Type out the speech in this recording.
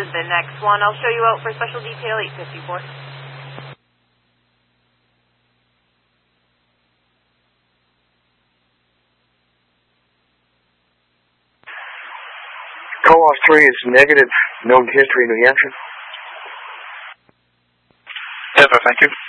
the next one. I'll show you out for special detail 854. Call-off 3 is negative, known history, New Hampshire. Yes, sir, thank you.